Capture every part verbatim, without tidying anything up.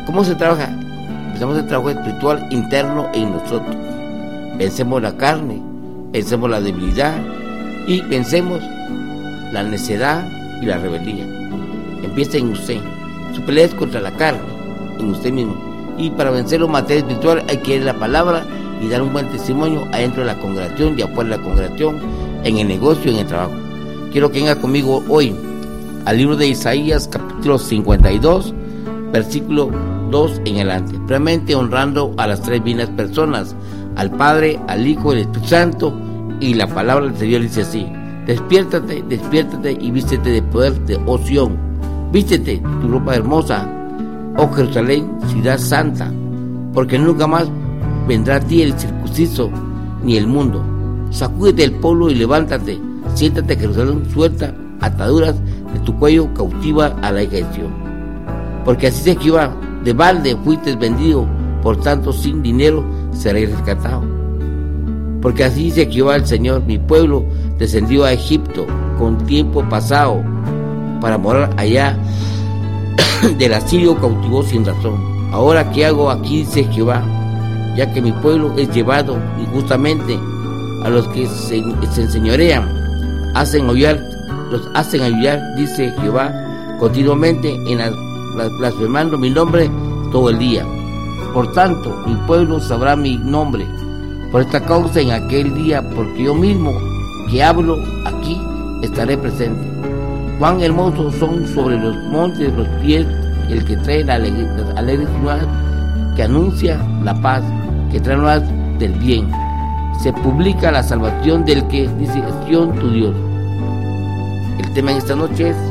¿Cómo se trabaja? Empezamos el trabajo espiritual interno en nosotros. Vencemos la carne, vencemos la debilidad y vencemos la necedad y la rebeldía. Empieza en usted. Su pelea es contra la carne, en usted mismo. Y para vencer los materia espiritual hay que leer la palabra y dar un buen testimonio adentro de la congregación y afuera de la congregación, en el negocio y en el trabajo. Quiero que venga conmigo hoy al libro de Isaías, capítulo cincuenta y dos, versículo dos en adelante. Realmente honrando a las tres divinas personas, al Padre, al Hijo y al Espíritu Santo. Y la palabra del Señor dice así: despiértate, despiértate y vístete de poder, de oh Sión. Vístete tu ropa hermosa, oh Jerusalén, ciudad santa, porque nunca más vendrá a ti el circunciso ni el mundo. Sacúdete el polvo y levántate, siéntate, Jerusalén, suelta ataduras de tu cuello, cautiva a la hija de Sión. Porque así dice Jehová: de balde fuiste vendido, por tanto sin dinero seréis rescatado. Porque así dice Jehová el Señor: mi pueblo descendió a Egipto con tiempo pasado para morar allá, del asirio cautivó sin razón. Ahora, ¿qué hago aquí? Dice Jehová, ya que mi pueblo es llevado injustamente, a los que se, se enseñorean, hacen aullar, los hacen aullar, dice Jehová, continuamente en la, la, blasfemando mi nombre todo el día. Por tanto, mi pueblo sabrá mi nombre, por esta causa en aquel día, porque yo mismo que hablo aquí estaré presente. Cuán hermosos son sobre los montes los pies el que trae la alegre, las alegres nuevas, que anuncia la paz, que trae nuevas del bien. Se publica la salvación del que dice Sión tu Dios. El tema en esta noche es: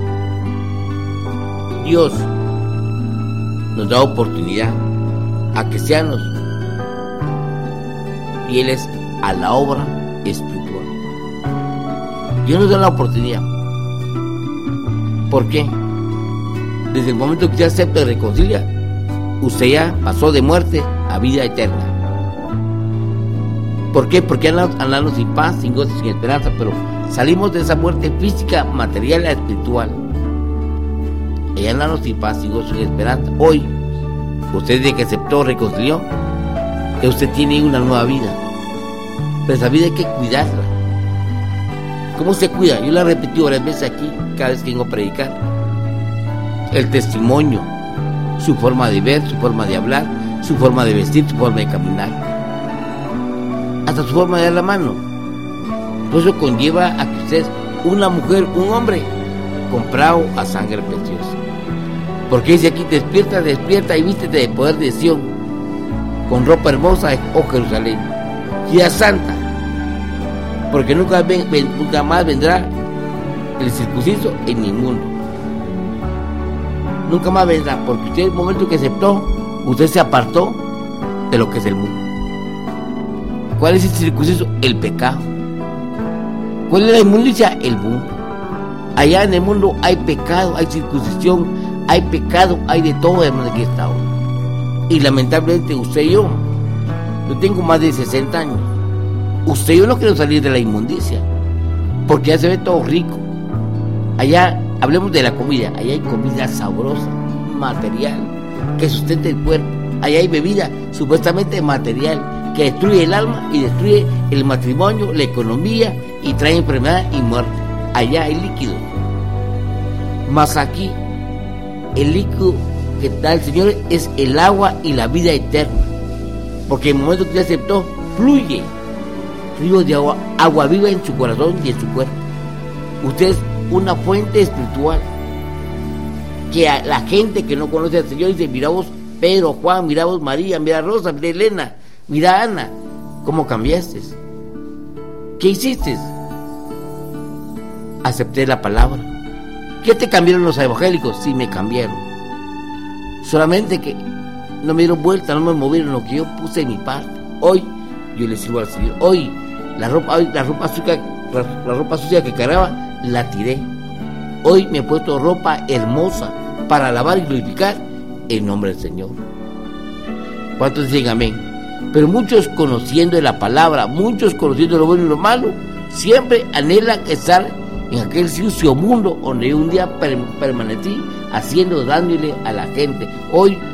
Dios nos da oportunidad a que seamos fieles a la obra espiritual. Dios nos da la oportunidad. ¿Por qué? Desde el momento que usted acepta y reconcilia, usted ya pasó de muerte a vida eterna. ¿Por qué? Porque andamos sin paz, sin gozo, sin esperanza, pero salimos de esa muerte física, material y espiritual. Y andamos sin paz, sin gozo, sin esperanza. Hoy, usted desde que aceptó, reconcilió, que usted tiene una nueva vida. Pero esa vida hay que cuidarla. ¿Cómo se cuida? Yo la he repetido varias veces aquí, cada vez que vengo a predicar. El testimonio, su forma de ver, su forma de hablar, su forma de vestir, su forma de caminar, hasta su forma de dar la mano. Todo eso conlleva a que usted es una mujer, un hombre comprado a sangre preciosa. Porque dice aquí: despierta, despierta y vístete de poder de Sión, con ropa hermosa, oh Jerusalén, ciudad santa, porque nunca, ven, ven, nunca más vendrá el circunciso en mi mundo. Nunca más vendrá, porque usted, en el momento que aceptó, usted se apartó de lo que es el mundo. ¿Cuál es el circunciso? El pecado. ¿Cuál es la inmundicia? El mundo. Allá en el mundo hay pecado, hay circuncisión, hay pecado, hay de todo, hermano, que está hoy. Y lamentablemente usted y yo, yo tengo más de sesenta años, usted y yo no quiero salir de la inmundicia, porque ya se ve todo rico. Allá, hablemos de la comida, allá hay comida sabrosa, material, que sustenta el cuerpo. Allá hay bebida supuestamente material, que destruye el alma y destruye el matrimonio, la economía, y trae enfermedad y muerte. Allá hay líquido. Mas aquí, el líquido que da el Señor es el agua y la vida eterna. Porque en el momento que usted aceptó, fluye ríos de agua, agua viva en su corazón y en su cuerpo. Usted es una fuente espiritual, que a la gente que no conoce al Señor dice: mira vos Pedro, Juan, mira vos María, mira Rosa, mira Elena, mira Ana, ¿cómo cambiaste? ¿Qué hiciste? Acepté la palabra. ¿Qué te cambiaron los evangélicos? Sí, me cambiaron, solamente que no me dieron vuelta, no me movieron lo que yo puse en mi parte. Hoy yo le sirvo al Señor. Hoy la ropa, hoy la ropa sucia, la, la ropa sucia que cargaba la tiré. Hoy me he puesto ropa hermosa para alabar y glorificar el nombre del Señor. ¿Cuántos dicen amén? Pero muchos, conociendo de la palabra, muchos conociendo lo bueno y lo malo, siempre anhelan estar en aquel sucio mundo donde un día permanecí haciendo, dándole a la gente. Hoy